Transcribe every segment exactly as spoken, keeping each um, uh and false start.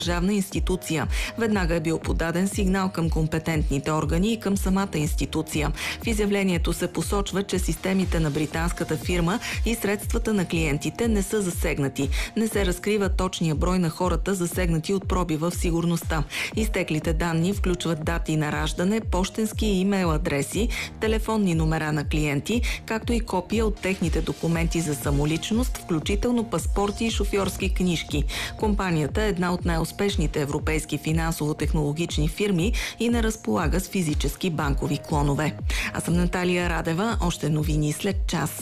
държавна институция. Веднага е бил подаден сигнал към компетентните органи и към самата институция. В изявлението се посочва, че системите на британската фирма и средствата на клиентите не са засегнати. Не се разкрива точния брой на хората, засегнати от пробива в сигурността. Изтеклите данни включват дати на раждане, пощенски и имейл адреси, телефонни номера на клиенти, както и копия от техните документи за самоличност, включително паспорти и шофьорски книжки. Компанията е една от най-успешните европейски финансово-технологични фирми и не разполага с физически банкови клонове. Аз съм Наталия Радева. Още новини след час.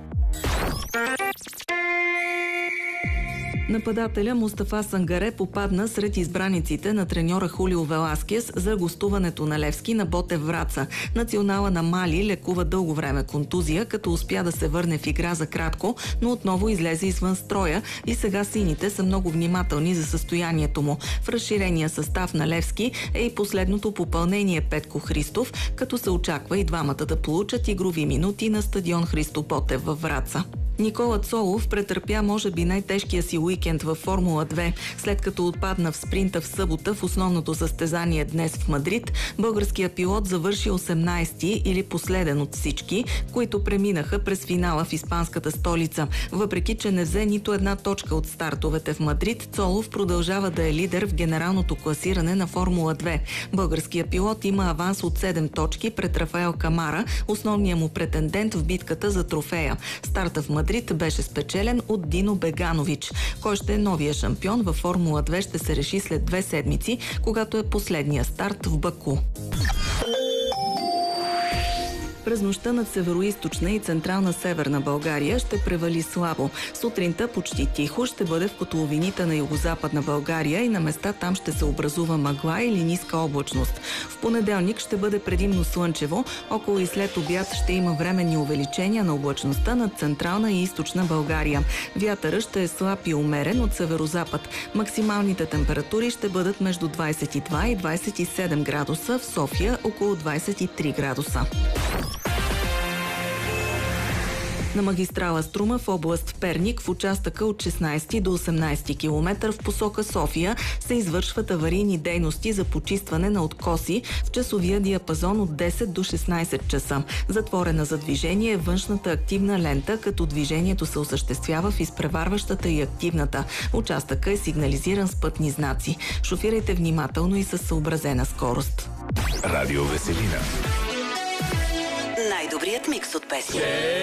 Нападателя Мустафа Сангаре попадна сред избраниците на треньора Хулио Веласкес за гостуването на Левски на Ботев Враца. Национала на Мали лекува дълго време контузия, като успя да се върне в игра за кратко, но отново излезе извън строя и сега сините са много внимателни за състоянието му. В разширения състав на Левски е и последното попълнение Петко Христов, като се очаква и двамата да получат игрови минути на стадион Христо Ботев във Враца. Никола Цолов претърпя може би най-тежкия си уикенд във Формула две. След като отпадна в спринта в събота в основното състезание днес в Мадрид, българският пилот завърши осемнайсети или последен от всички, които преминаха през финала в испанската столица. Въпреки че не взе нито една точка от стартовете в Мадрид, Цолов продължава да е лидер в генералното класиране на Формула две. Българският пилот има аванс от седем точки пред Рафаел Камара, основният му претендент в битката за трофея. Старта в Мадрид Мадрид беше спечелен от Дино Беганович. Кой ще е новия шампион във Формула две ще се реши след две седмици, когато е последния старт в Баку. През нощта над североизточна и централна северна България ще превали слабо. Сутринта почти тихо ще бъде в котловините на югозападна България и на места там ще се образува мъгла или ниска облачност. В понеделник ще бъде предимно слънчево, около и след обяд ще има временни увеличения на облачността над централна и източна България. Вятърът ще е слаб и умерен от северозапад. Максималните температури ще бъдат между двайсет и два и двайсет и седем градуса, в София около двайсет и три градуса. На магистрала Струма в област Перник в участъка от шестнайсети до осемнайсети километър в посока София се извършват аварийни дейности за почистване на откоси в часовия диапазон от десет до шестнайсет часа. Затворена за движение е външната активна лента, като движението се осъществява в изпреварващата и активната. Участъка е сигнализиран с пътни знаци. Шофирайте внимателно и със съобразена скорост. Радио Веселина. Най-добрият микс от песни.